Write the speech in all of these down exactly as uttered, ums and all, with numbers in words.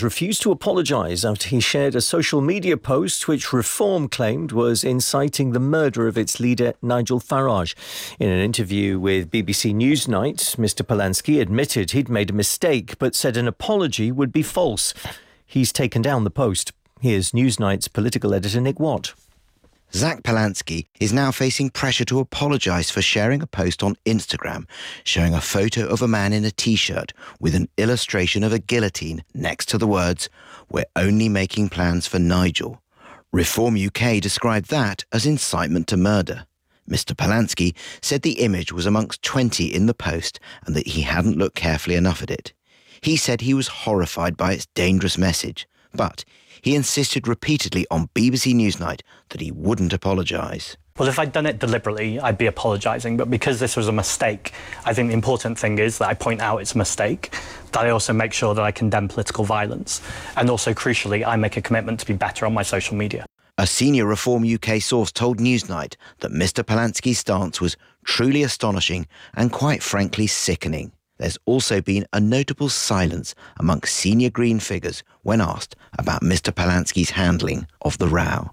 refused to apologise after he shared a social media post which Reform claimed was inciting the murder of its leader, Nigel Farage. In an interview with B B C Newsnight, Mr Polanski admitted he'd made a mistake but said an apology would be false. He's taken down the post. Here's Newsnight's political editor Nick Watt. Zach Polanski is now facing pressure to apologise for sharing a post on Instagram showing a photo of a man in a T-shirt with an illustration of a guillotine next to the words, "We're only making plans for Nigel." Reform U K described that as incitement to murder. Mr Polanski said the image was amongst twenty in the post and that he hadn't looked carefully enough at it. He said he was horrified by its dangerous message, but he insisted repeatedly on B B C Newsnight that he wouldn't apologise. Well, if I'd done it deliberately, I'd be apologising, but because this was a mistake, I think the important thing is that I point out it's a mistake, that I also make sure that I condemn political violence, and also, crucially, I make a commitment to be better on my social media. A senior Reform U K source told Newsnight that Mr Polanski's stance was truly astonishing and quite frankly sickening. There's also been a notable silence amongst senior Green figures when asked about Mr Polanski's handling of the row.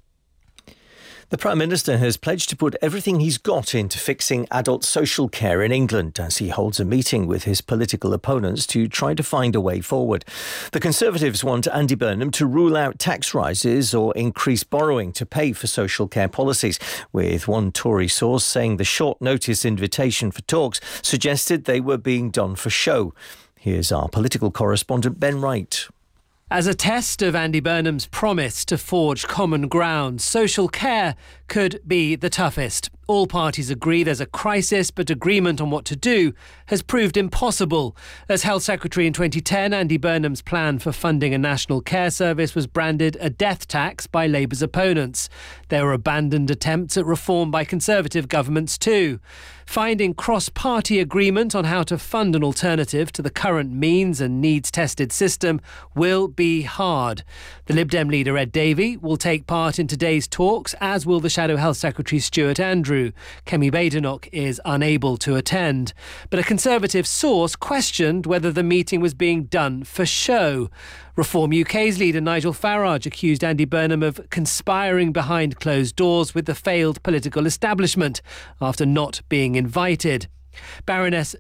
The Prime Minister has pledged to put everything he's got into fixing adult social care in England as he holds a meeting with his political opponents to try to find a way forward. The Conservatives want Andy Burnham to rule out tax rises or increase borrowing to pay for social care policies, with one Tory source saying the short notice invitation for talks suggested they were being done for show. Here's our political correspondent Ben Wright. As a test of Andy Burnham's promise to forge common ground, social care could be the toughest. All parties agree there's a crisis, but agreement on what to do has proved impossible. As Health Secretary in twenty ten, Andy Burnham's plan for funding a national care service was branded a death tax by Labour's opponents. There were abandoned attempts at reform by Conservative governments too. Finding cross-party agreement on how to fund an alternative to the current means and needs-tested system will be hard. The Lib Dem leader Ed Davey will take part in today's talks, as will the Shadow Health Secretary Stuart Andrew. Kemi Badenoch is unable to attend. But a Conservative source questioned whether the meeting was being done for show. Reform U K's leader Nigel Farage accused Andy Burnham of conspiring behind closed doors with the failed political establishment after not being invited. Baroness